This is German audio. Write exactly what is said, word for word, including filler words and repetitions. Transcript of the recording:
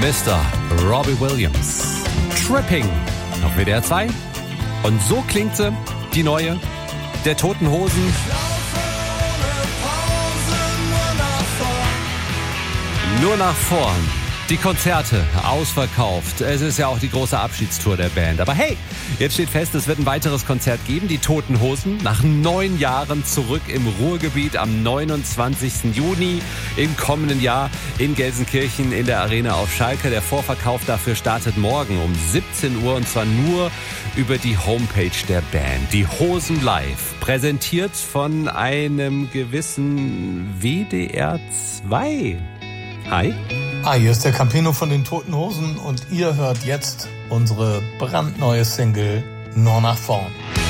Mister Robbie Williams. Tripping auf W D R zwei. Und so klingt sie, die neue der Toten Hosen. Nur nach vorn. Die Konzerte ausverkauft. Es ist ja auch die große Abschiedstour der Band. Aber hey, jetzt steht fest, es wird ein weiteres Konzert geben. Die Toten Hosen nach neun Jahren zurück im Ruhrgebiet am neunundzwanzigsten Juni im kommenden Jahr in Gelsenkirchen in der Arena auf Schalke. Der Vorverkauf dafür startet morgen um siebzehn Uhr und zwar nur über die Homepage der Band. Die Hosen Live, präsentiert von einem gewissen W D R zwei. Hi. Ah, hier ist der Campino von den Toten Hosen und ihr hört jetzt unsere brandneue Single Nur nach vorn.